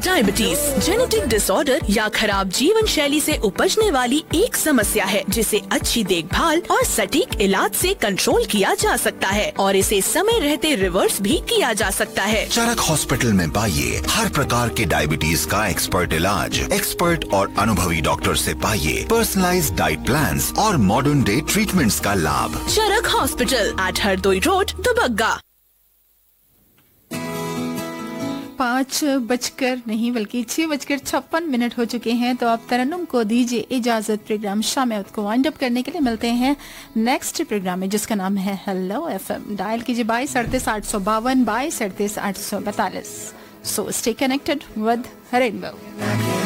Diabetes genetic disorder या खराब जीवन शैली से उपजने वाली एक समस्या है जिसे अच्छी देखभाल और सटीक इलाज से कंट्रोल किया जा सकता है और इसे समय रहते रिवर्स भी किया जा सकता है। चरक हॉस्पिटल में पाइए हर प्रकार के डायबिटीज का एक्सपर्ट इलाज, एक्सपर्ट और अनुभवी डॉक्टर से पाइए पर्सनलाइज्ड डाइट प्लान्स और मॉडर्न डे ट्रीटमेंट्स का लाभ। चरक hospital eight Hardoi road, Dubagga. 6:56 हो चुके हैं। तो आप तरन्नुम को दीजिए इजाजत। प्रोग्राम शाम को वाइंड अप करने के लिए मिलते हैं नेक्स्ट प्रोग्राम में जिसका नाम है हेलो एफएम। डायल कीजिए 22 3852 22 38 842। So stay connected with rainbow.